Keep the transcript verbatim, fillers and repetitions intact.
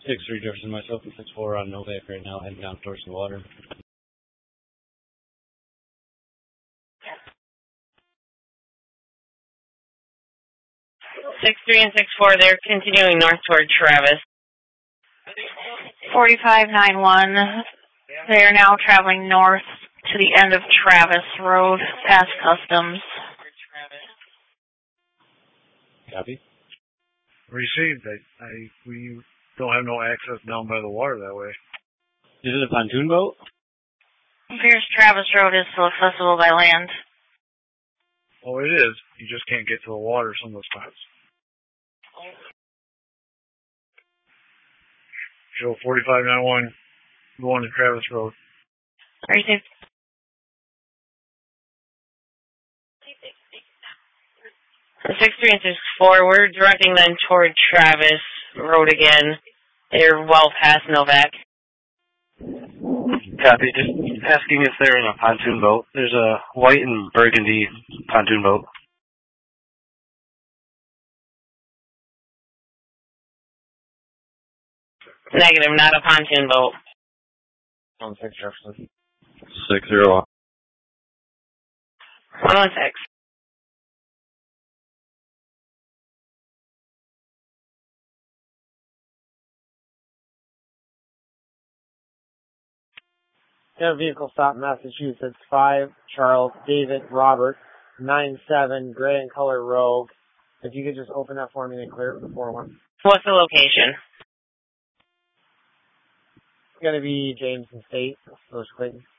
six three Jefferson, myself, and six four on Novak right now, heading down towards the water. six three and six four, they're continuing north toward Travis. forty-five nine one, they are now traveling north to the end of Travis Road, past Customs. Copy. Received. I, I, we don't have no access down by the water that way. Is it a pontoon boat? Appears Travis Road is still accessible by land. Oh, it is. You just can't get to the water some of the spots. Show forty-five nine one, going to Travis Road. Received. six three and six four, we're directing them toward Travis Road again. They're well past Novak. Copy. Just asking if they're in a pontoon boat. There's a white and burgundy pontoon boat. Negative, not a pontoon boat. On six Jefferson. Six zero. one one six. Got a vehicle stop, Massachusetts, five, Charles, David, Robert, nine seven, gray and color Rogue. If you could just open that for me and clear it before one. What's the location? It's going to be Jameson State, Los Clayton.